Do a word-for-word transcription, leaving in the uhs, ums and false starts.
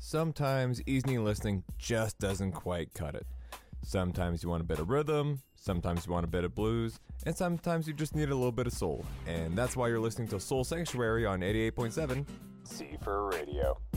sometimes evening listening just doesn't quite cut it. Sometimes you want a bit of rhythm, sometimes you want a bit of blues, and sometimes you just need a little bit of soul. And that's why you're listening to Soul Sanctuary on eighty-eight point seven C four Radio.